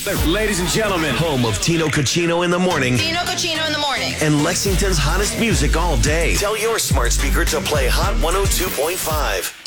Ladies and gentlemen, home of Tino Cucino in the morning Tino Cucino in the morning. and Lexington's hottest music all day. Tell your smart speaker to play Hot 102.5.